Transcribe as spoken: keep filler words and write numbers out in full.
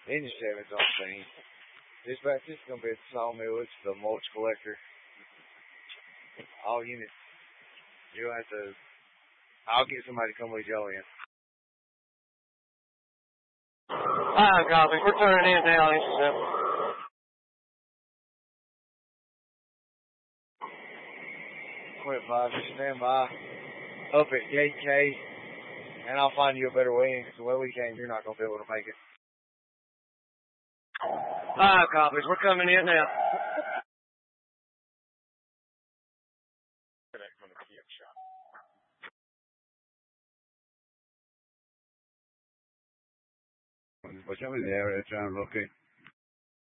Engine seven's on scene. Dispatch, this is going to be at the sawmill. It's the mulch collector. All units. You'll have to... I'll get somebody to come with y'all in. Ah, copy. We're turning in now. Quit five, stand by. Up at gate K. And I'll find you a better way in, because the way we came, you're not going to be able to make it. Ah, copies. We're coming in now. What's up in the area trying to locate?